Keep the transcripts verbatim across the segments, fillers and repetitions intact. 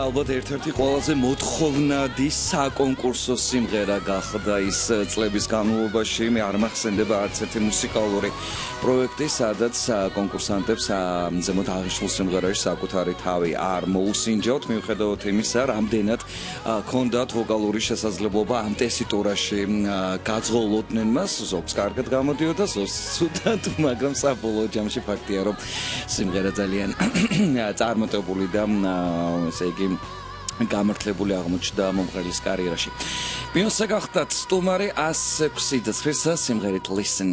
ალბათ ერთ-ერთი ყველაზე მოთხოვნადი საკონკურსო სიმღერა გახდა ის წლების განმავლობაში. მე არ მახსენდება არც ერთი მუსიკალური პროექტი, სადაც კონკურსანტებს ზემოთ აღნიშნულ სიმღერაში საკუთარი თავი არ მოუსინჯავთ, მიუხედავად იმისა, რამდენად ჰქონდათ ვოკალური შესაძლებლობა ამ ტესიტურაში გაძღოლოდნენ მას, ზოგს კარგად გამოდიოდა, ზოგს ცუდად, მაგრამ საბოლოო ჯამში ფაქტია, რომ სიმღერა ძალიან წარმატებული და ესე იგი გამართლებული აღმოჩნდა მომღერლის კარიერაში. ბიონსე გახდათ სტუმარი ას ექვსი წლის სიმღერით Listen.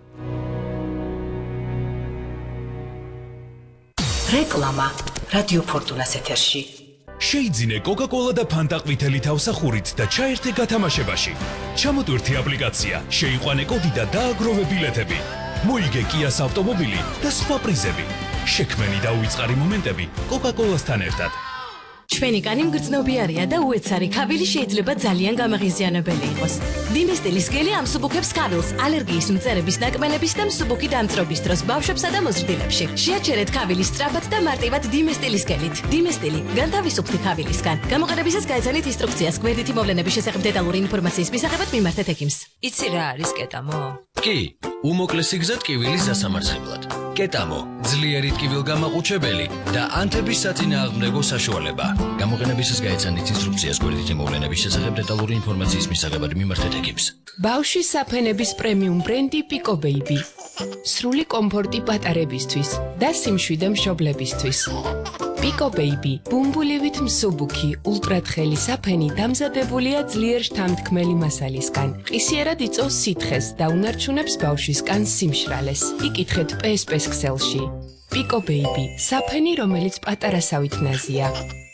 რეკლამა რადიო ფორტუნას ეთერში. შეიძინე Coca-Cola და Fanta ყვითელი თავსახურით და ჩაერთე გათამაშებაში. ჩამოტვირთე აპლიკაცია, შეიყვანე კოდი და დააგროვე ბილეთები. მოიგე Kia-ს ავტომობილი და სხვა პრიზები. შექმენი და უიწყარი მომენტები Coca-Cola-სთან ერთად. ჩვენი კანი მგრძნობიარია და უეცარი ქავილი შეიძლება ძალიან გამაღიზიანებელი იყოს. Dimestilis გელი ამსუბუქებს ქავილს ალერგიის მწერების ნაკმელების და მსუბუქი დამწრობის დროს ბავშვებსა და მოზრდილებში. შეაჩერეთ ქავილის სწრაფად და მარტივად Dimestilis გელით. Dimestili განთავისუფლდი ქავილისგან. გამოყენებისას გაეცანით ინსტრუქციას გვერდითი მოვლენების შესახებ დეტალური ინფორმაციის მისაღებად მიმართეთ ექიმს. იცი რა არის კეტამო? კი, უმოკლესი გზა ტკივილის დასამარცხებლად. კეტამო, ძლიერი ტკივილგამაყუჩებელი და ანთების საწინააღმდეგო საშუალება. გამოყენებისას გაეცანით ინსტრუქციას გვერდითი მოვლენების შესახებ დეტალური ინფორმაციის მისაღებად მიმართეთ ექიმს. ბავშვის საფენების პრემიუმ ბრენდი Pico Baby. სრული კომფორტი პატარებისთვის და სიმშვიდე მშობლებისთვის. Pico Baby, ბუმბულივით მსუბუქი, ულტრათხელი საფენი დამზადებულია ძლიერ შთამთქმელი მასალისგან. ყისიერად იწვევს სითხეს და უნარჩუნებს ბავშვის კანს სიმშრალეს. იკითხეთ პე ეს პე-ს ქსელში. Pico Baby, საფენი, რომელიც პატარასავით ნაზია.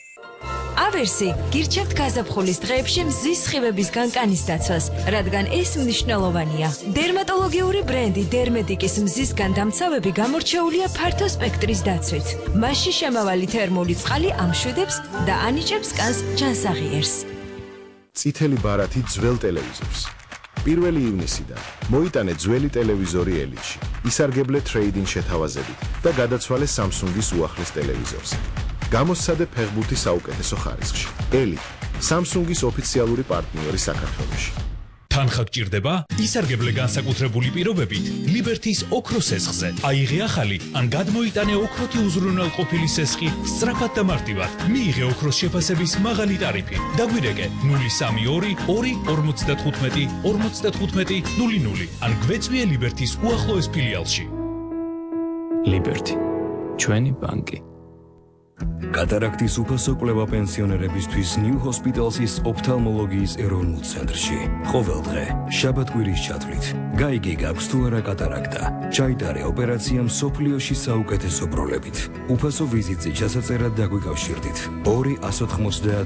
ავერსი გირჩევთ გაზაფხულის დღეებში მზის სხივებისგან კანის დაცვას, რადგან ეს მნიშვნელოვანია. დერმატოლოგიური ბრენდი დერმეტიკის მზისგან დამცავები გამორჩეულია ფართო სპექტრის დაცვით. მასში შემავალი თერმული წყალი ამშვიდებს და ანიჭებს კანს ჯანსაღიერს. წითელი ბარათი ძველ ტელევიზორს. პირველი ივნისიდან მოიტანე ძველი ტელევიზორი ელიტში. ისარგებლე ტრეიდინგ შეთავაზებით და გადაცვალე Samsung-ის უახლეს ტელევიზორს. გამოსცადე ფეხბურთის საუკეთესო ხარისხში. ელი, Samsung-ის ოფიციალური პარტნიორი საქართველოში. თანხა გჭირდება? ისარგებლე განსაკუთრებული პირობებით Liberty-ს ოქროს სესხზე. აიღე ახალი ან გადმოიტანე ოქროთი უზრუნველყოფილი სესხი სწრაფად და მარტივად. მიიღე ოქროს შეფასების მაღალი ტარიფი. დაგვირეკე ნული სამი ორი ორი ორმოცდათხუთმეტი ორმოცდათხუთმეტი ნული ნული ან გვეწვიე Liberty-ს უახლოეს ფილიალში. Liberty, ჩვენი ბანკი. კატარაქტის უფასო კვლევა პენსიონერებისთვის New Hospital's ოფთალმოლოგიის ეროვნულ ცენტრში. ყოველ დღე, შაბათ-კვირის ჩათვლით, გაიგე გაქვს თუ არა კატარაქტა. ჩაიტარე ოპერაცია მსოფლიოში საუკეთესო პროლებით. უფასო ვიზიტზე ჩასაწერად დაგვიკავშირდით. ორი ათს ოთხმოცდაათ